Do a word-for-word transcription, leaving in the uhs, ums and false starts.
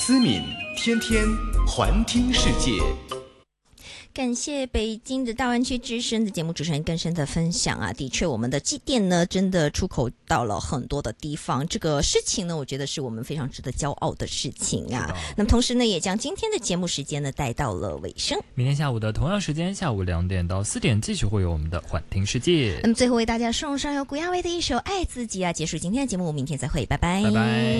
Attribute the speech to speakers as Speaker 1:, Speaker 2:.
Speaker 1: 思敏天天环听世界。
Speaker 2: 感谢北京的大湾区之声的节目主持人更深的分享啊，的确我们的机电呢真的出口到了很多的地方，这个事情呢我觉得是我们非常值得骄傲的事情啊。那么同时呢也将今天的节目时间呢带到了尾声，
Speaker 3: 明天下午的同样时间，下午两点到四点继续会有我们的环听世界。
Speaker 2: 那么最后为大家送上由古亚威的一首爱自己啊，结束今天的节目，明天再会，拜拜，
Speaker 3: 拜拜。